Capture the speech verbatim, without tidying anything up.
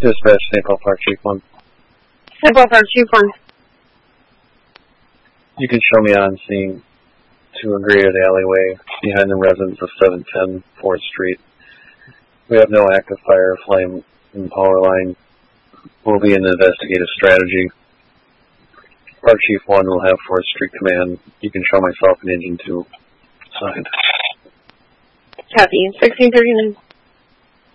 Dispatch, Saint Paul Park, Chief one. Saint Paul Park, Chief one. You can show me on scene to a graded alleyway behind the residence of seven ten fourth Street. We have no active fire, flame, and power line. Will be an investigative strategy. Park Chief one will have fourth Street Command. You can show myself in Engine two. Signed. Copy. sixteen thirty-nine.